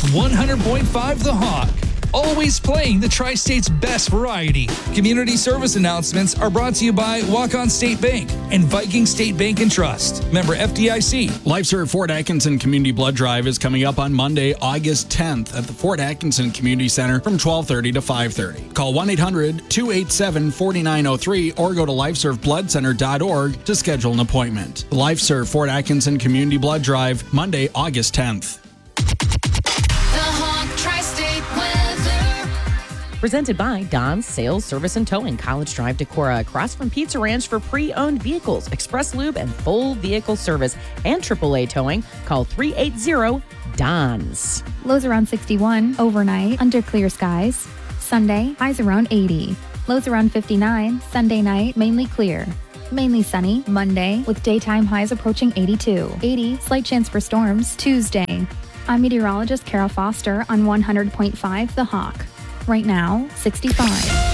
100.5 The Hawk. Always playing the Tri-State's best variety. Community service announcements are brought to you by Walk-On State Bank and Viking State Bank and Trust. Member FDIC. LifeServe Fort Atkinson Community Blood Drive is coming up on Monday, August 10th at the Fort Atkinson Community Center from 12:30 to 5:30. Call 1-800-287-4903 or go to lifeservebloodcenter.org to schedule an appointment. The LifeServe Fort Atkinson Community Blood Drive, Monday, August 10th. Presented by Don's Sales, Service, and Towing, College Drive, Decorah, across from Pizza Ranch for pre-owned vehicles, express lube, and full vehicle service, and AAA towing. Call 380-DONS. Lows around 61, overnight, under clear skies. Sunday, highs around 80. Lows around 59, Sunday night, mainly clear. Mainly sunny, Monday, with daytime highs approaching 82. 80, slight chance for storms, Tuesday. I'm meteorologist Carol Foster on 100.5 The Hawk. Right now, 65.